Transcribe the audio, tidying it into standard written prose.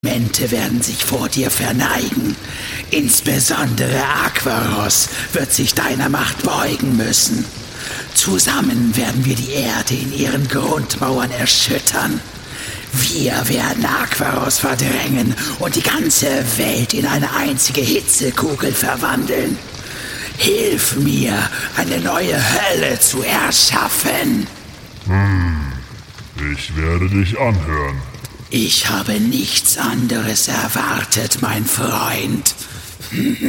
Elemente werden sich vor dir verneigen. Insbesondere Aquaros wird sich deiner Macht beugen müssen. Zusammen werden wir die Erde in ihren Grundmauern erschüttern. Wir werden Aquaros verdrängen und die ganze Welt in eine einzige Hitzekugel verwandeln. Hilf mir, eine neue Hölle zu erschaffen. Ich werde dich anhören. Ich habe nichts anderes erwartet, mein Freund.